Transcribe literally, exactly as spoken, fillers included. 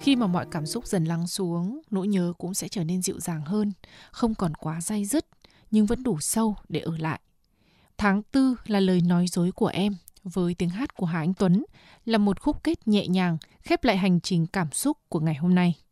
Khi mà mọi cảm xúc dần lắng xuống, nỗi nhớ cũng sẽ trở nên dịu dàng hơn, không còn quá day dứt, nhưng vẫn đủ sâu để ở lại. Tháng tư là lời nói dối của em, với tiếng hát của Hà Anh Tuấn, là một khúc kết nhẹ nhàng, khép lại hành trình cảm xúc của ngày hôm nay.